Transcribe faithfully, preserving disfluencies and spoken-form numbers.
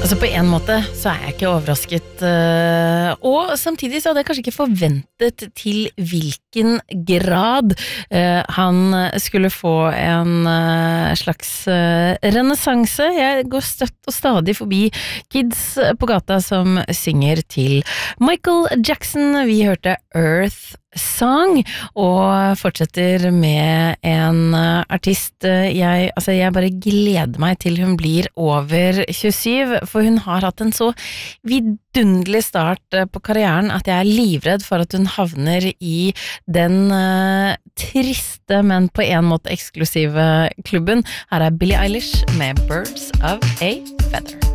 Altså på en måte så er jeg ikke overrasket, uh, og samtidig så hadde jeg kanskje ikke forventet til hvilken grad uh, han skulle få en uh, slags uh, renessanse. Jeg går støtt og stadig forbi kids på gata som synger til Michael Jackson. Vi hørte Earth Song, og fortsetter med en uh, artist uh, jeg, altså jeg bare gleder meg til hun blir over tjuesyv, for hun har hatt en så vidunderlig start uh, på karrieren at jeg er livredd for at hun havner i den uh, triste, men på en måte eksklusive klubben. Her er Billie Eilish med Birds of a Feather.